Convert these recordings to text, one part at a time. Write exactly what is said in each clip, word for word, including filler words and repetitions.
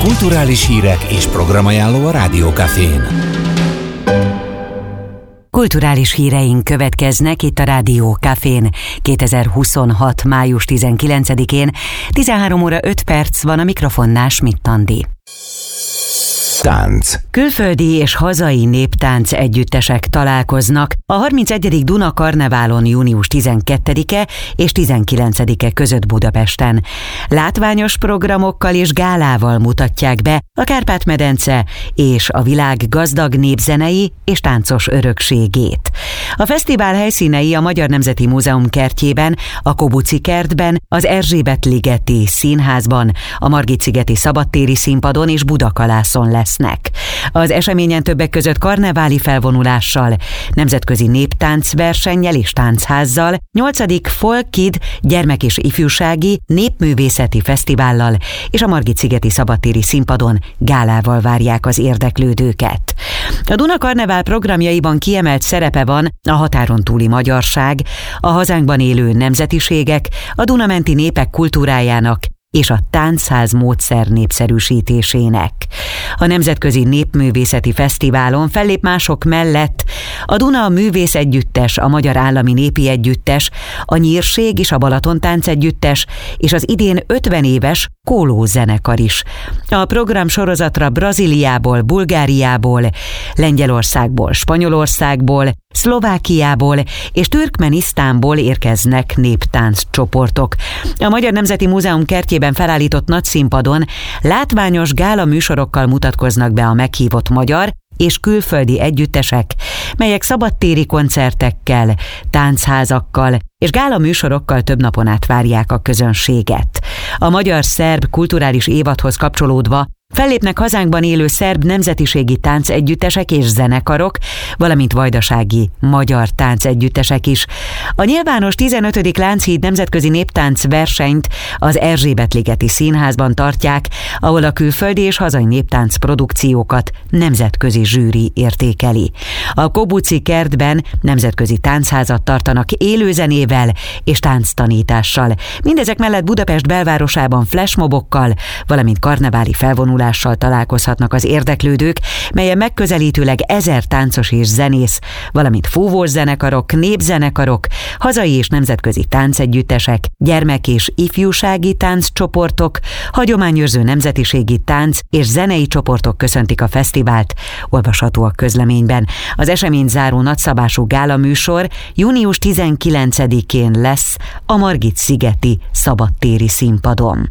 Kulturális hírek és programajánló a Rádiókafén. Kulturális híreink következnek itt a Rádiókafén kétezer-huszonhat. május tizenkilencedikén, tizenhárom óra öt perc van, a mikrofonnál Schmidt Andi. Tánc. Külföldi és hazai néptánc együttesek találkoznak a harmincegyedik Duna Karneválon június tizenkettedike és tizenkilencedike között Budapesten. Látványos programokkal és gálával mutatják be a Kárpát-medence és a világ gazdag népzenei és táncos örökségét. A fesztivál helyszínei a Magyar Nemzeti Múzeum kertjében, a Kobuci kertben, az Erzsébet-ligeti Színházban, a Margit-szigeti Szabadtéri Színpadon és Budakalászon lesznek. Az eseményen többek között karneváli felvonulással, nemzetközi néptáncversennyel és táncházzal, nyolcadik Folkid gyermek- és ifjúsági népművészeti fesztivállal és a Margit-szigeti Szabadtéri Színpadon gálával várják az érdeklődőket. A Duna Karnevál programjaiban kiemelt szerepe van a határon túli magyarság, a hazánkban élő nemzetiségek, a Dunamenti népek kultúrájának és a táncház módszer népszerűsítésének. A Nemzetközi Népművészeti Fesztiválon fellép mások mellett a Duna Művész Együttes, a Magyar Állami Népi Együttes, a Nyírség és a Balatontánc Együttes és az idén ötven éves Kóló zenekar is. A program sorozatra Brazíliából, Bulgáriából, Lengyelországból, Spanyolországból, Szlovákiából és Türkmenisztánból érkeznek néptánccsoportok. A Magyar Nemzeti Múzeum kertjében felállított nagyszínpadon látványos gála műsorokkal mutatkoznak be a meghívott magyar és külföldi együttesek, melyek szabadtéri koncertekkel, tánchazakkal és gála műsorokkal több napon át várják a közönséget. A magyar-szerb kulturális évadhoz kapcsolódva fellépnek hazánkban élő szerb nemzetiségi táncegyüttesek és zenekarok, valamint vajdasági magyar táncegyüttesek is. A nyilvános tizenötödik Lánchíd nemzetközi néptánc versenyt az Erzsébet-ligeti Színházban tartják, ahol a külföldi és hazai néptánc produkciókat nemzetközi zsűri értékeli. A Kobuci kertben nemzetközi táncházat tartanak élőzenével és tánctanítással. Mindezek mellett Budapest belvárosában flashmobokkal, valamint karneváli felvonulással találkozhatnak az érdeklődők, melyen megközelítőleg ezer táncos és zenész, valamint fúvós zenekarok, népzenekarok, hazai és nemzetközi táncegyüttesek, gyermek- és ifjúsági tánccsoportok, hagyományőrző nemzetiségi tánc és zenei csoportok köszöntik a fesztivált, olvasható a közleményben. Az esemény záró nagyszabású gálaműsor június tizenkilencedikén lesz a Margit-szigeti Szabadtéri Színpadon.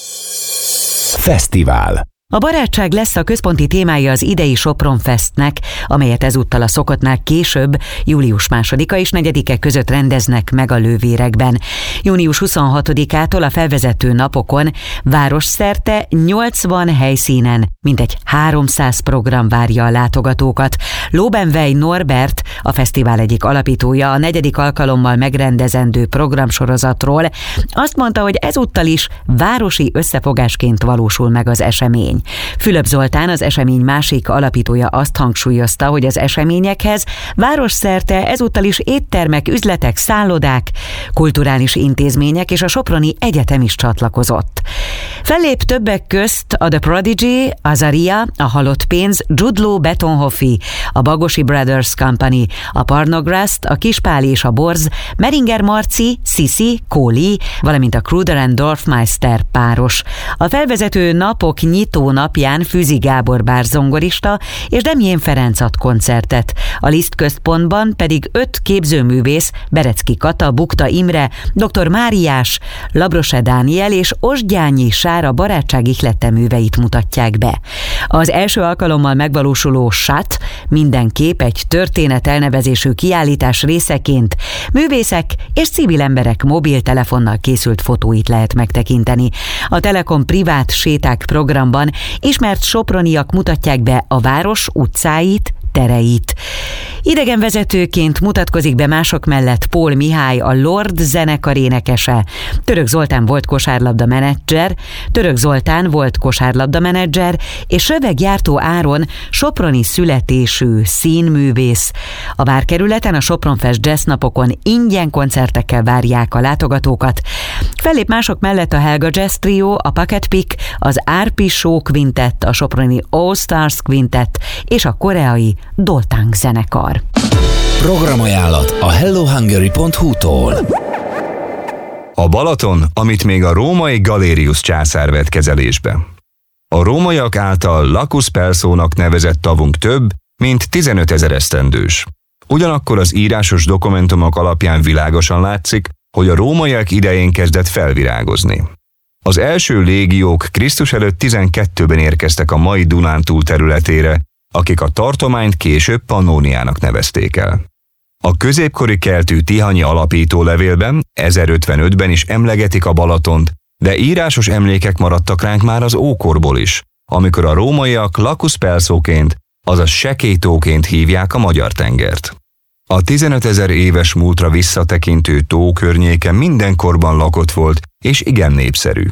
Fesztivál. A barátság lesz a központi témája az idei Sopron Festnek, amelyet ezúttal a szokottnál később, július másodika és negyedike között rendeznek meg a Lővérekben. június huszonhatodikától a felvezető napokon városszerte nyolcvan helyszínen mintegy háromszáz program várja a látogatókat. Lóbenvej Norbert, a fesztivál egyik alapítója, a negyedik alkalommal megrendezendő programsorozatról azt mondta, hogy ezúttal is városi összefogásként valósul meg az esemény. Fülöp Zoltán, az esemény másik alapítója azt hangsúlyozta, hogy az eseményekhez városszerte ezúttal is éttermek, üzletek, szállodák, kulturális intézmények és a Soproni Egyetem is csatlakozott. Fellép többek közt a The Prodigy, Azaria, a Halott Pénz, Judlo Betonhoffi, a Bagosi Brothers Company, a Parnograst, a Kispál és a Borz, Meringer Marci, Sisi, Kóli, valamint a Kruder and Dorfmeister páros. A felvezető napok nyitó napján Füzi Gábor bárzongorista és Demjén Ferenc ad koncertet. A Liszt központban pedig öt képzőművész, Berecki Kata, Bukta Imre, dr. Máriás, Labrose Dániel és Osgyányi Sára barátság ihlette műveit mutatják be. Az első alkalommal megvalósuló Sat mindenképp egy történet elnevezésű kiállítás részeként művészek és civil emberek mobiltelefonnal készült fotóit lehet megtekinteni. A Telekom privát séták programban ismert soproniak mutatják be a város utcáit, tereit. Idegenvezetőként mutatkozik be mások mellett Pól Mihály, a Lord zenekar énekese, Török Zoltán volt kosárlabda menedzser, Török Zoltán volt kosárlabda menedzser, és Söveggyártó Áron soproni születésű színművész. A Várkerületen a Sopronfest Jazz napokon ingyen koncertekkel várják a látogatókat. Fellép mások mellett a Helga Jazz Trio, a Pocket Pick, az Árpi Show Quintett, a soproni All Stars Quintett és a koreai Doltang zenekar. Programajánlat a hello hungary pont hu-tól. A Balaton, amit még a római Galerius császár vett kezelésbe. A rómaiak által Lacus Pelsónak nevezett tavunk több, mint tizenötezer esztendős. Ugyanakkor az írásos dokumentumok alapján világosan látszik, hogy a rómaiak idején kezdett felvirágozni. Az első légiók Krisztus előtt tizenkettőben érkeztek a mai Dunántúl területére, akik a tartományt később Pannóniának nevezték el. A középkori keltű tihanyi alapító levélben ezerötvenötben is emlegetik a Balatont, de írásos emlékek maradtak ránk már az ókorból is, amikor a rómaiak Lacus Pelsóként, azaz Sekélytóként hívják a Magyar-tengert. A tizenötezer éves múltra visszatekintő tó környéke mindenkorban lakott volt és igen népszerű.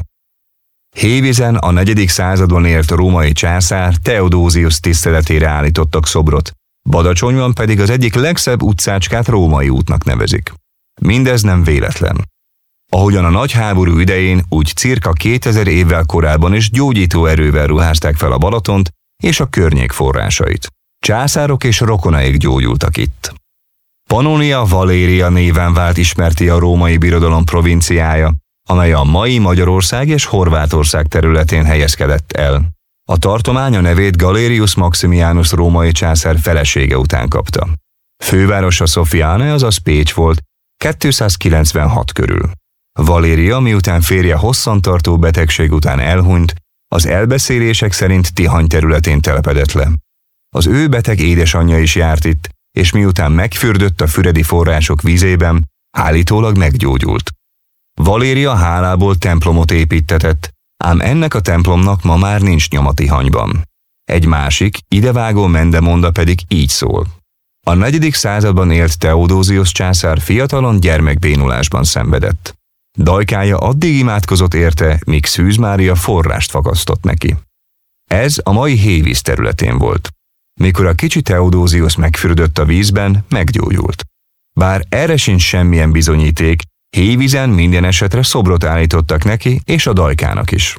Hévízen a negyedik században élt római császár Theodosius tiszteletére állítottak szobrot, Badacsonyban pedig az egyik legszebb utcácskát Római útnak nevezik. Mindez nem véletlen. Ahogyan a nagy háború idején, úgy cirka kétezer évvel korábban is gyógyító erővel ruházták fel a Balatont és a környék forrásait. Császárok és rokonaik gyógyultak itt. Pannonia Valéria néven vált ismerté a római birodalom provinciája, amely a mai Magyarország és Horvátország területén helyezkedett el. A tartomány a nevét Galerius Maximianus római császár felesége után kapta. Fővárosa Sophiane, azaz Pécs volt, kétszázkilencvenhat körül. Valéria, miután férje hosszantartó betegség után elhunyt, az elbeszélések szerint Tihany területén telepedett le. Az ő beteg édesanyja is járt itt, és miután megfürdött a füredi források vízében, állítólag meggyógyult. Valéria hálából templomot építtetett, ám ennek a templomnak ma már nincs nyoma Tihanyban. Egy másik, idevágó mendemonda pedig így szól. A negyedik században élt Theodosius császár fiatalon gyermekbénulásban szenvedett. Dajkája addig imádkozott érte, míg Szűz Mária forrást fakasztott neki. Ez a mai Hévíz területén volt. Mikor a kicsi Theodosius megfürdött a vízben, meggyógyult. Bár erre sincs semmilyen bizonyíték, Hévízen minden esetre szobrot állítottak neki és a Dajkának is.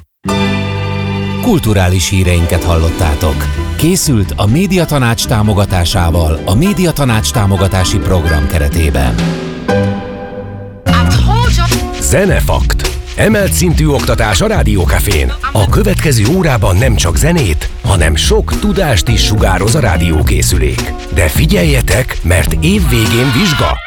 Kulturális híreinket hallottátok. Készült a Médiatanács támogatásával a Médiatanács támogatási program keretében. Zenefakt. Emelt szintű oktatás a Rádiókafén. A következő órában nem csak zenét, hanem sok tudást is sugároz a rádiókészülék. De figyeljetek, mert év végén vizsga.